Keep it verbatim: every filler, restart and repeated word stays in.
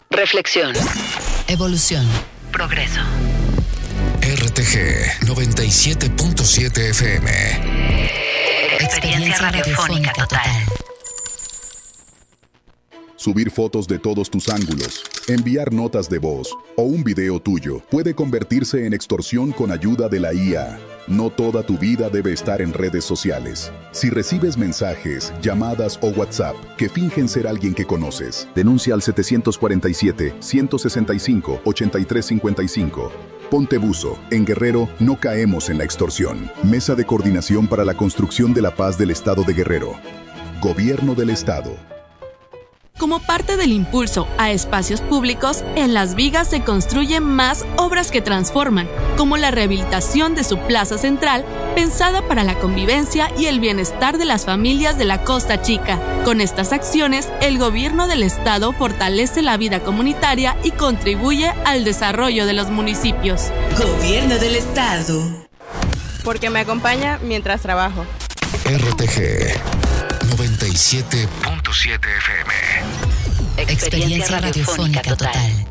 Reflexión. Evolución. Progreso. R T G noventa y siete punto siete F M. Experiencia radiofónica total. Subir fotos de todos tus ángulos, enviar notas de voz o un video tuyo puede convertirse en extorsión con ayuda de la I A. No toda tu vida debe estar en redes sociales. Si recibes mensajes, llamadas o WhatsApp que fingen ser alguien que conoces, denuncia al siete cuatro siete, uno seis cinco, ocho tres cinco cinco. Ponte buzo. En Guerrero no caemos en la extorsión. Mesa de Coordinación para la Construcción de la Paz del Estado de Guerrero. Gobierno del Estado. Como parte del impulso a espacios públicos, en Las Vigas se construyen más obras que transforman, como la rehabilitación de su plaza central, pensada para la convivencia y el bienestar de las familias de la Costa Chica. Con estas acciones, el gobierno del estado fortalece la vida comunitaria y contribuye al desarrollo de los municipios. Gobierno del Estado. Porque me acompaña mientras trabajo. R T G noventa y siete punto siete F M. Experiencia radiofónica total.